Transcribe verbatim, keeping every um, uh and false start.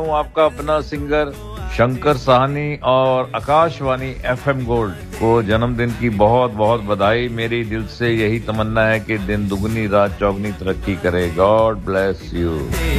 हूँ आपका अपना सिंगर शंकर साहनी और आकाशवाणी एफएम गोल्ड को जन्मदिन की बहुत बहुत बधाई। मेरी दिल से यही तमन्ना है कि दिन दुगनी रात चौगनी तरक्की करे। God bless you.